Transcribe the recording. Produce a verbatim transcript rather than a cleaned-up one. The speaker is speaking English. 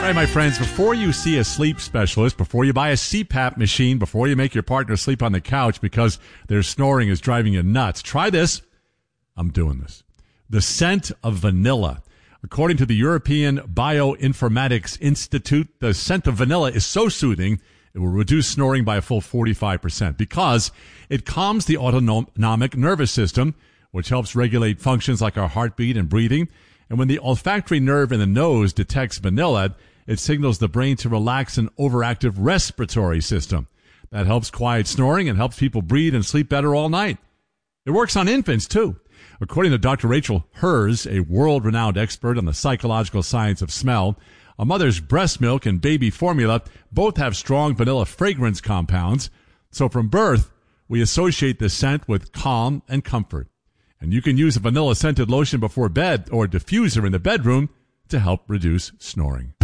right, my friends, before you see a sleep specialist, before you buy a C PAP machine, before you make your partner sleep on the couch because their snoring is driving you nuts, try this. I'm doing this. The scent of vanilla. According to the European Bioinformatics Institute, the scent of vanilla is so soothing, it will reduce snoring by a full forty-five percent because it calms the autonomic nervous system, which helps regulate functions like our heartbeat and breathing. And when the olfactory nerve in the nose detects vanilla, it signals the brain to relax an overactive respiratory system. That helps quiet snoring and helps people breathe and sleep better all night. It works on infants, too. According to Doctor Rachel Herz, a world-renowned expert on the psychological science of smell, a mother's breast milk and baby formula both have strong vanilla fragrance compounds. So from birth, we associate the scent with calm and comfort. And you can use a vanilla-scented lotion before bed or a diffuser in the bedroom to help reduce snoring.